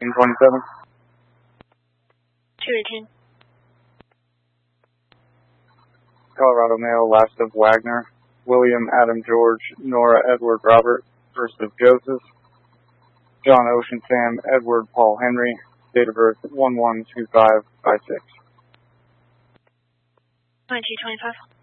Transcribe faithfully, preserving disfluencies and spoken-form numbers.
eighteen twenty-seven. two eighteen. Colorado male, last of Wagner, William Adam George, Nora Edward Robert, first of Joseph, John Ocean Sam Edward Paul Henry, date of birth one one two five five six. twenty-two twenty-five.